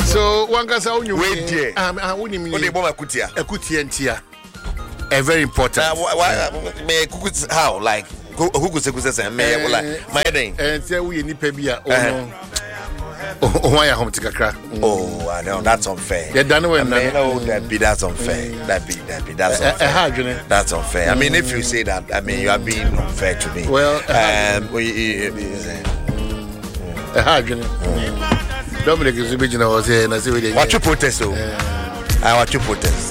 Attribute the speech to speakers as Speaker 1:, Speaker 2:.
Speaker 1: So one can say
Speaker 2: wait there.
Speaker 1: I wouldn't mean
Speaker 2: only bomb akutia.
Speaker 1: Akutia. Very important.
Speaker 2: May how like who could say may like my name.
Speaker 1: And say we need pebia. Oh, why home to kakra?
Speaker 2: Oh, I know that's unfair.
Speaker 1: Yeah, that's
Speaker 2: unfair. That's unfair. That's unfair. I mean, if you say that, I mean you are being unfair to me.
Speaker 1: Well, Dominic is original was here, and I say,
Speaker 2: what you protest? I want you protest.